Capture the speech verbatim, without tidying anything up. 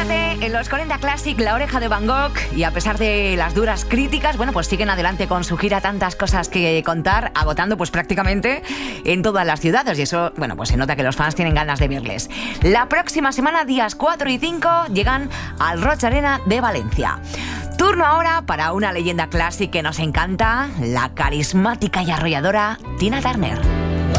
Fíjate, en los cuarenta Classic, La Oreja de Van Gogh, y a pesar de las duras críticas, bueno, pues siguen adelante con su gira, tantas cosas que contar, agotando pues prácticamente en todas las ciudades, y eso, bueno, pues se nota que los fans tienen ganas de verles. La próxima semana, días cuatro y cinco, llegan al Roig Arena de Valencia. Turno ahora para una leyenda clásica que nos encanta, la carismática y arrolladora Tina Turner.